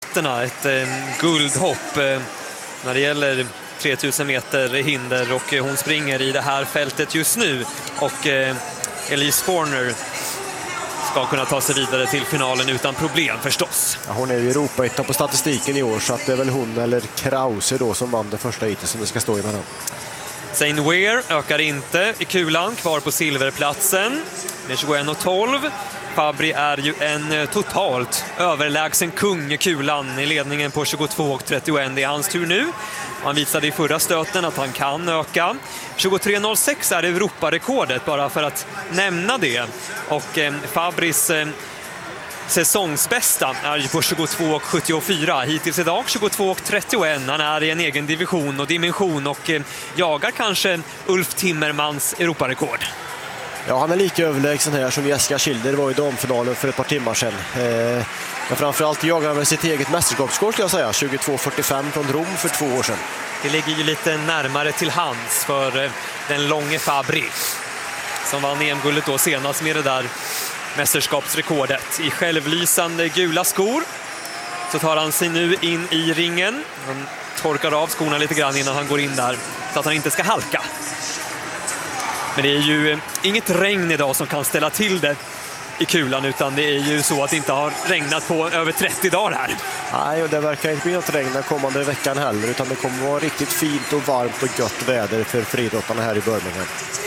möjligheterna. Ett guldhopp när det gäller 3000 meter hinder, och hon springer i det här fältet just nu, och Elise Forner ska kunna ta sig vidare till finalen utan problem förstås. Ja, hon är ju Europa-etta på statistiken i år, så att det är väl hon eller Krause då som vann det första hitet som det ska stå emellan. Saint Weir ökar inte i kulan, kvar på silverplatsen med 21,12. Fabri är ju en totalt överlägsen kung i kulan i ledningen på 22,31. Det är hans tur nu. Han visade i förra stöten att han kan öka. 23,06 är Europarekordet, bara för att nämna det. Och Fabris säsongsbästa är ju på 22,74. Hittills idag 22,31. Han är i en egen division och dimension och jagar kanske Ulf Timmermans Europarekord. Ja, han är lika överlägsen här som Jessica Schilder var i damfinalen för ett par timmar sedan. Men framförallt jagar han med sitt eget mästerskapsskår, skulle jag säga. 22,45 från Rom för 2 år sedan. Det ligger ju lite närmare till hands för den långe Fabri, som vann EM-guldet då senast med det där mästerskapsrekordet. I självlysande gula skor så tar han sig nu in i ringen. Han torkar av skorna lite grann innan han går in där, så att han inte ska halka. Men det är ju inget regn idag som kan ställa till det i kulan, utan det är ju så att det inte har regnat på över 30 dagar här. Nej, och det verkar inte bli något regn den kommande veckan heller, utan det kommer vara riktigt fint och varmt och gött väder för friidrottarna här i Birmingham.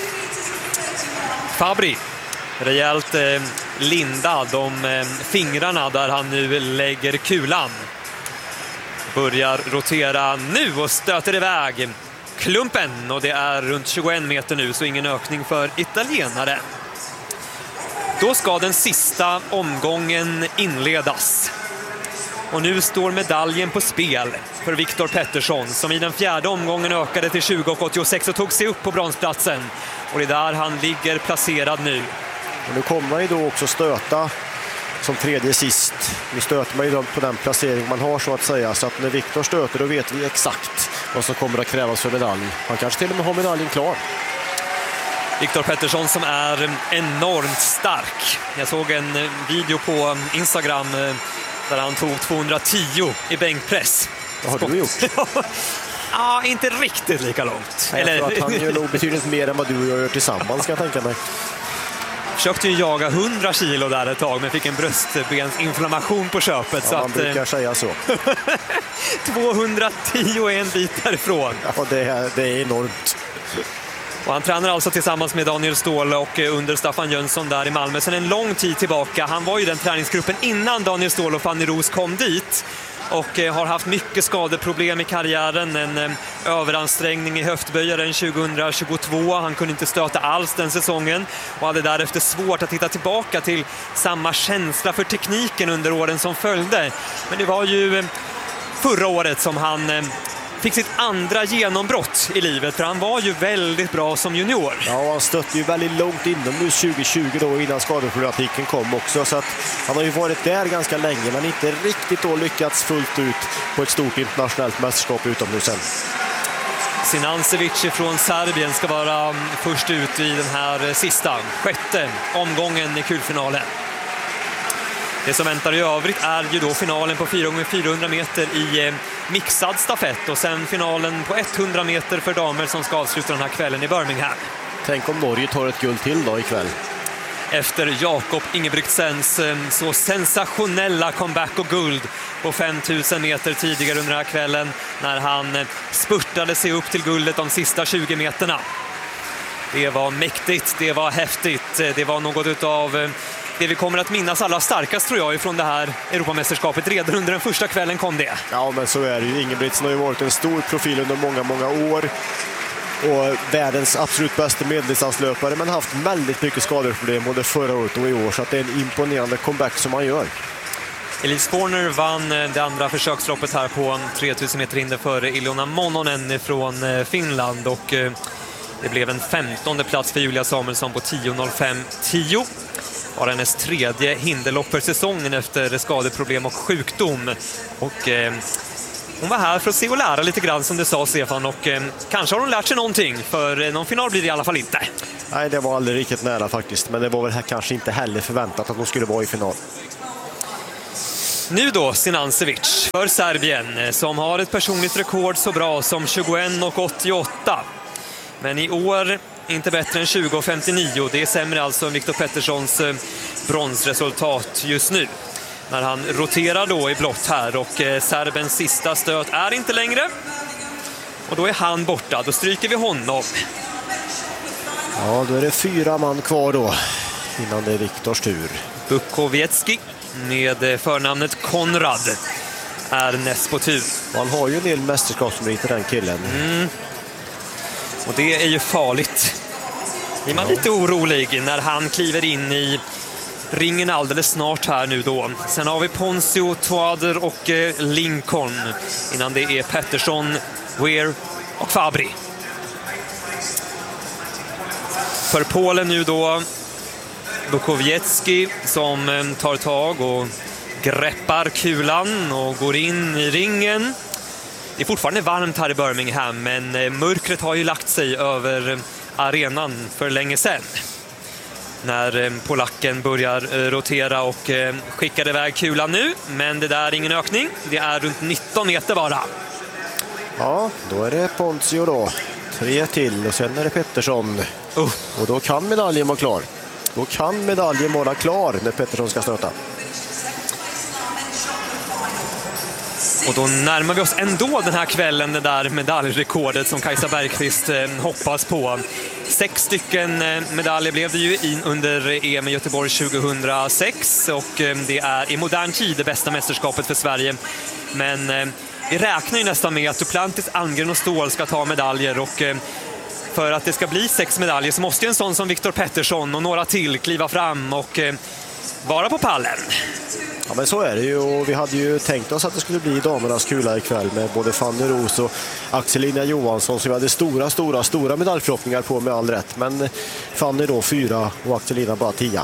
Fabri, rejält lindad om fingrarna där han nu lägger kulan. Börjar rotera nu och stöter iväg klumpen, och det är runt 21 meter nu, så ingen ökning för italienare. Då ska den sista omgången inledas. Och nu står medaljen på spel för Viktor Pettersson, som i den fjärde omgången ökade till 20,86 och tog sig upp på bronsplatsen. Och det är där han ligger placerad nu. Och nu kommer man ju då också stöta som tredje sist. Nu stöter man ju på den placering man har, så att säga. Så att när Viktor stöter, då vet vi exakt vad som kommer att krävas för medalj. Han kanske till och med har medaljen klar. Viktor Pettersson som är enormt stark. Jag såg en video på Instagram där han tog 210 i bänkpress. Vad har du gjort? Ja, inte riktigt lika långt. Jag tror att han gör nog betydligt mer än vad du och jag gör tillsammans, ska jag tänka mig. Försökte ju jaga 100 kilo där ett tag, men fick en bröstbensinflammation på köpet. Ja, så man att, brukar säga så. 210 är en bit därifrån. Ja, det är enormt. Och han tränar alltså tillsammans med Daniel Ståhle och under Staffan Jönsson där i Malmö sedan en lång tid tillbaka. Han var ju den träningsgruppen innan Daniel Ståhle och Fanny Roos kom dit. Och har haft mycket skadeproblem i karriären. En överansträngning i höftböjaren 2022. Han kunde inte stöta alls den säsongen. Och hade därefter svårt att hitta tillbaka till samma känsla för tekniken under åren som följde. Men det var ju förra året som han fick sitt andra genombrott i livet. För han var ju väldigt bra som junior. Ja, han stötte ju väldigt långt inomhus 2020 då, innan skadeproblematiken kom också. Så att han har ju varit där ganska länge, men inte riktigt då lyckats fullt ut på ett stort internationellt mästerskap utomhus än. Sinancevic från Serbien ska vara först ut i den här sista, sjätte omgången i kulfinalen. Det som väntar i övrigt är ju då finalen på 4x400 meter i mixad stafett och sen finalen på 100 meter för damer som ska avsluta den här kvällen i Birmingham. Tänk om Norge tar ett guld till då ikväll. Efter Jakob Ingebrigtsens så sensationella comeback och guld på 5000 meter tidigare under den här kvällen när han spurtade sig upp till guldet de sista 20 meterna. Det var mäktigt, det var häftigt, det var något av det vi kommer att minnas allra starkast, tror jag, ifrån det här Europamästerskapet. Redan under den första kvällen kom det. Ja, men så är det ju. Ingebrigtsen har ju varit en stor profil under många, många år. Och världens absolut bästa medeldistanslöpare, men haft väldigt mycket skadeproblem både förra året och i år. Så att det är en imponerande comeback som han gör. Elise Forner vann det andra försöksloppet här på 3000 meter hinder före Ilona Mononen från Finland. Och det blev en 15:e plats för Julia Samuelsson på 10.05.10. Var hennes tredje hinderlopp för säsongen efter skadeproblem och sjukdom. Och hon var här för att se och lära lite grann, som det sa Stefan. Och kanske har hon lärt sig någonting, för någon final blir det i alla fall inte. Nej, det var aldrig riktigt nära faktiskt. Men det var väl här kanske inte heller förväntat att hon skulle vara i final. Nu då Sinancevic för Serbien som har ett personligt rekord så bra som 21,88. Men i år inte bättre än 20,59. Det är sämre alltså än Viktor Petterssons bronsresultat just nu. När han roterar då i blått här och Serbens sista stöt är inte längre. Och då är han borta, då stryker vi honom. Ja, då är det 4 man kvar då innan det är Viktors tur. Bukowiecki med förnamnet Konrad är näst på tur. Han har ju en del mästerskapsmeriter den killen. Och det är ju farligt. Blir man lite orolig när han kliver in i ringen alldeles snart här nu då. Sen har vi Ponzio, Tuader och Lincoln innan det är Pettersson, Weir och Fabri. För Polen nu då Bukowiecki som tar tag och greppar kulan och går in i ringen. Det är fortfarande varmt här i Birmingham, men mörkret har ju lagt sig över arenan för länge sedan. När polacken börjar rotera och skickar iväg kulan nu, men det där är ingen ökning. Det är runt 19 meter bara. Ja, då är det Ponzio då. 3 till och sen är det Pettersson. Och då kan medaljen vara klar. Då kan medaljen vara klar när Pettersson ska stöta. Och då närmar vi oss ändå den här kvällen det där medaljrekordet som Kajsa Bergqvist hoppas på. 6 stycken medaljer blev det ju in under EM i Göteborg 2006 och det är i modern tid det bästa mästerskapet för Sverige. Men vi räknar ju nästan med att Duplantis, Almgren och Ståhl ska ta medaljer och för att det ska bli 6 medaljer så måste ju en sån som Viktor Pettersson och några till kliva fram och vara på pallen. Ja, men så är det ju, och vi hade ju tänkt oss att det skulle bli damernas kula ikväll med både Fanny Roos och Axelina Johansson, så vi hade stora medaljförhoppningar på med all rätt. Men Fanny då 4 och Axelina bara 10.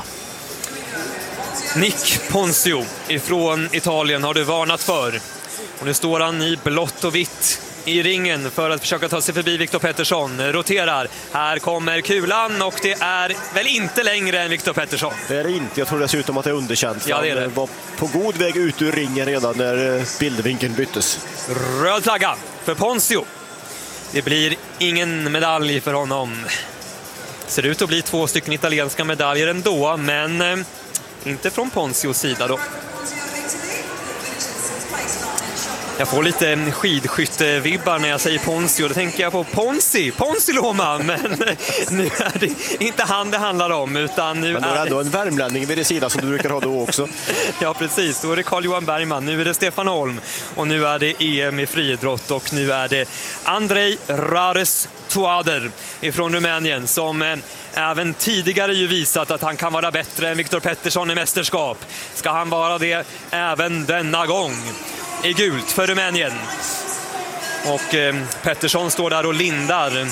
Nick Ponzio ifrån Italien har du varnat för. Och nu står han i blått och vitt i ringen för att försöka ta sig förbi Viktor Pettersson. Roterar. Här kommer kulan och det är väl inte längre än Viktor Pettersson. Det är det inte. Jag tror dessutom att det är underkänt. Ja, det är det. Han var på god väg ut ur ringen redan när bildvinkeln byttes. Röd flagga för Ponzio. Det blir ingen medalj för honom. Ser ut att bli 2 stycken italienska medaljer ändå, men inte från Ponzios sida då. Jag får lite skidskyttevibbar när jag säger Ponzio. Då tänker jag på Ponzi Loma, men nu är det inte han det handlar om. Utan nu men då är det ändå en värmlänning vid din sida som du brukar ha då också. Ja, precis. Då är det Carl-Johan Bergman, nu är det Stefan Holm och nu är det EM i friidrott och nu är det Andrei Rares Tuader ifrån Rumänien som även tidigare ju visat att han kan vara bättre än Viktor Pettersson i mästerskap. Ska han vara det även denna gång? I gult för Rumänien. Och Pettersson står där och lindar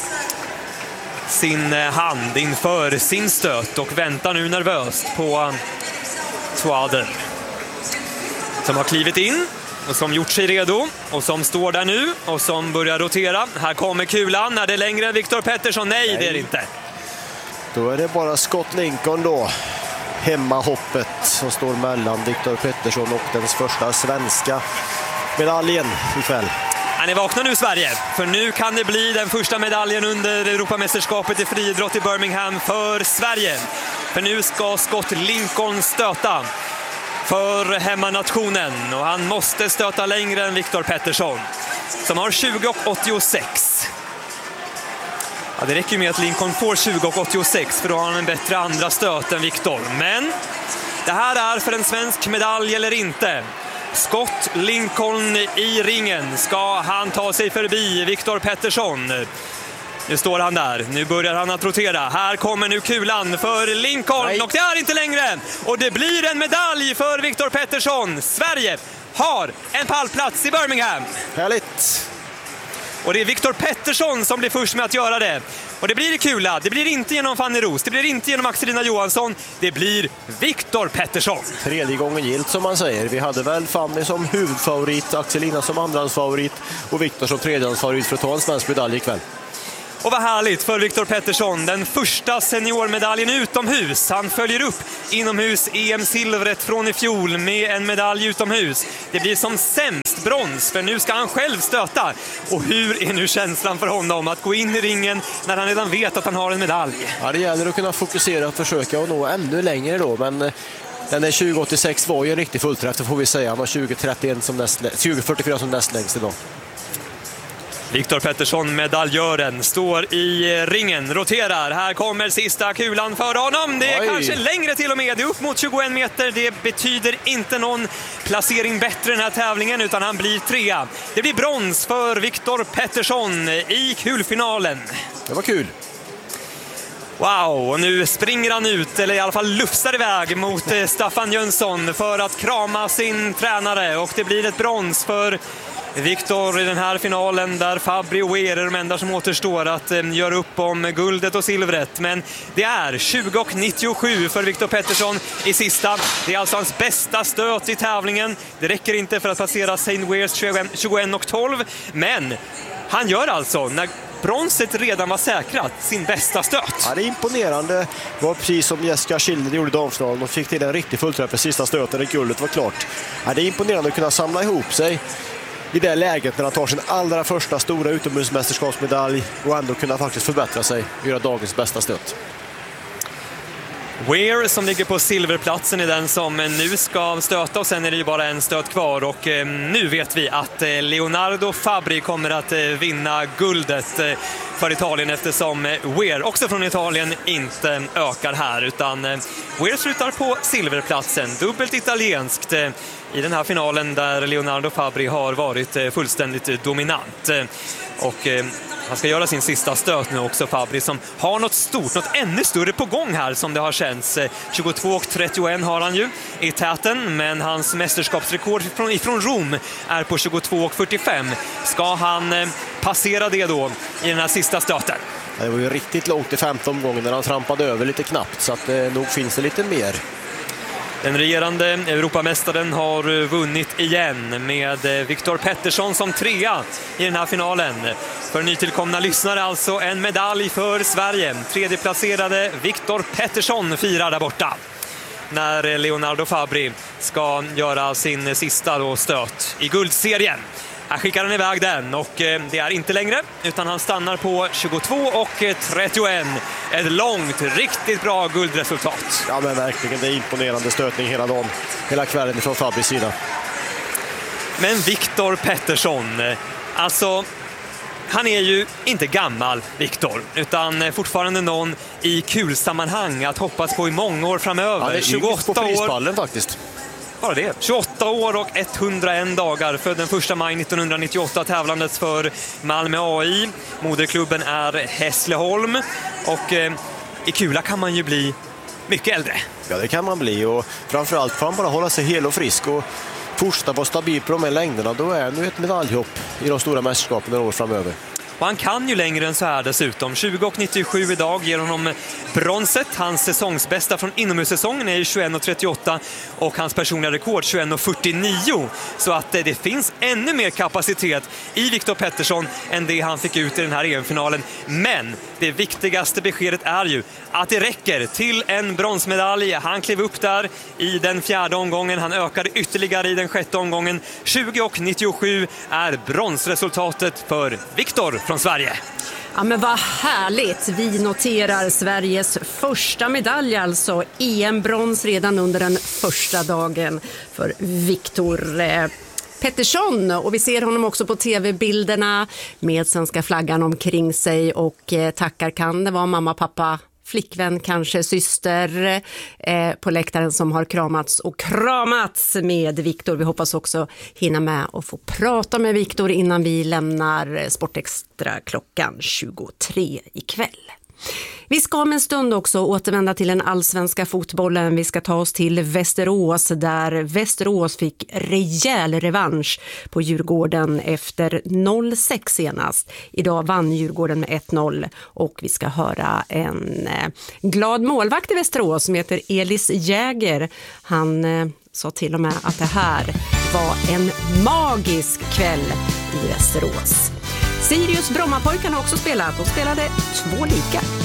sin hand inför sin stöt och väntar nu nervöst på Tuader som har klivit in och som gjort sig redo och som står där nu och som börjar rotera. Här kommer kulan. Är det längre än Viktor Pettersson? Nej, det är det inte. Då är det bara Scott Lincoln då. Hemmahoppet som står mellan Viktor Pettersson och den första svenska medaljen ikväll. Ni vaknar nu Sverige, för nu kan det bli den första medaljen under Europamästerskapet i friidrott i Birmingham för Sverige. För nu ska Scott Lincoln stöta för hemmanationen och han måste stöta längre än Viktor Pettersson som har 20,86. Ja, det räcker med att Lincoln får 20,86 för då har han en bättre andra stöt än Viktor. Men det här är för en svensk medalj eller inte. Scott Lincoln i ringen. Ska han ta sig förbi Viktor Pettersson? Nu står han där. Nu börjar han att rotera. Här kommer nu kulan för Lincoln. Nej. Och det är inte längre. Och det blir en medalj för Viktor Pettersson. Sverige har en pallplats i Birmingham. Härligt. Och det är Viktor Pettersson som blir först med att göra det. Och det blir i kula. Det blir inte genom Fanny Roos. Det blir inte genom Axelina Johansson. Det blir Viktor Pettersson. 3:e gången gilt som man säger. Vi hade väl Fanny som huvudfavorit, Axelina som andrahandsfavorit och Viktor som tredjehandsfavorit för att ta en svensk medalj ikväll. Och vad härligt för Viktor Pettersson, den första seniormedaljen utomhus. Han följer upp inomhus EM-silvret från i fjol med en medalj utomhus. Det blir som sämst brons, för nu ska han själv stöta. Och hur är nu känslan för honom att gå in i ringen när han redan vet att han har en medalj? Ja, det gäller att kunna fokusera och försöka och nå ännu längre då, men den där 2086 var ju en riktig fullträff, får vi säga. Han har 2044 som näst längst idag. Viktor Pettersson, medaljören, står i ringen, roterar. Här kommer sista kulan för honom. Det är kanske längre till och med. Det är upp mot 21 meter. Det betyder inte någon placering bättre i den här tävlingen, utan han blir 3. Det blir brons för Viktor Pettersson i kulfinalen. Det var kul. Wow, och nu springer han ut, eller i alla fall lufsar iväg mot Staffan Jönsson för att krama sin tränare. Och det blir ett brons för Viktor i den här finalen, där Fabri och Weir är de enda som återstår att göra upp om guldet och silvret. Men det är 20,97 för Viktor Pettersson i sista. Det är alltså hans bästa stöt i tävlingen. Det räcker inte för att passera St. Weirs 21,12, men han gör alltså, när bronset redan var säkrat, sin bästa stöt. Ja, det är imponerande. Det var precis som Jessica Schilder gjorde i damfinalen. De fick till en riktig fullträff för sista stöten när guldet var klart. Ja, det är imponerande att kunna samla ihop sig i det läget när han tar sin allra första stora utomhusmästerskapsmedalj och ändå kunna faktiskt förbättra sig och göra dagens bästa stöt. Weir som ligger på silverplatsen är den som nu ska stöta, och sen är det ju bara en stöt kvar, och nu vet vi att Leonardo Fabri kommer att vinna guldet för Italien, eftersom Weir, också från Italien, inte ökar här, utan Weir slutar på silverplatsen, dubbelt italienskt i den här finalen där Leonardo Fabri har varit fullständigt dominant. Och han ska göra sin sista stöt nu också, Fabri, som har något stort, något ännu större på gång här som det har känts. 22,31 har han ju i täten, men hans mästerskapsrekord ifrån Rom är på 22,45. Ska han passera det då i den här sista stöten? Det var ju riktigt långt i 15 omgången när han trampade över lite knappt, så att nog finns det lite mer. Den regerande Europamästaren har vunnit igen med Viktor Pettersson som 3:a i den här finalen. För nytillkomna lyssnare alltså en medalj för Sverige. 3:e placerade Viktor Pettersson firar där borta, när Leonardo Fabri ska göra sin sista då stöt i guldserien. Här skickar han iväg den, och det är inte längre, utan han stannar på 22,31. Ett långt, riktigt bra guldresultat. Ja, men verkligen, det är imponerande stötning hela dagen, hela kvällen från Fabris sida. Men Viktor Pettersson, alltså, han är ju inte gammal, Viktor, utan fortfarande någon i kulsammanhang att hoppas på i många år framöver. Ja, det är 28 på prispallen år faktiskt. Bara det. 28 år och 101 dagar. Född den 1 maj 1998, tävlandet för Malmö AI. Moderklubben är Hässleholm, och i kula kan man ju bli mycket äldre. Ja, det kan man bli, och framförallt får man bara hålla sig hel och frisk och fortsätta vara stabil på de här längderna. Då är nu ett medaljhopp i de stora mästerskapen några år framöver. Och han kan ju längre än så här dessutom. 20,97 idag ger honom bronset. Hans säsongsbästa från inomhussäsongen är 21,38 och hans personliga rekord 21,49. Så att det finns ännu mer kapacitet i Viktor Pettersson än det han fick ut i den här EM-finalen. Men det viktigaste beskedet är ju att det räcker till en bronsmedalj. Han klev upp där i den 4:e omgången. Han ökade ytterligare i den 6:e omgången. 20,97 är bronsresultatet för Viktor från Sverige. Ja, men vad härligt. Vi noterar Sveriges första medalj, alltså EM-brons redan under den första dagen för Viktor Pettersson, och vi ser honom också på tv-bilderna med svenska flaggan omkring sig, och tackar kan det vara mamma, pappa, flickvän, kanske syster på läktaren som har kramats med Viktor. Vi hoppas också hinna med och få prata med Viktor innan vi lämnar Sportextra klockan 23 ikväll. Vi ska om en stund också återvända till den allsvenska fotbollen. Vi ska ta oss till Västerås, där Västerås fick rejäl revansch på Djurgården efter 0-6 senast. Idag vann Djurgården med 1-0, och vi ska höra en glad målvakt i Västerås som heter Elis Jäger. Han sa till och med att det här var en magisk kväll i Västerås. Sirius Brommapojkarna har också spelat och spelade 2 lika.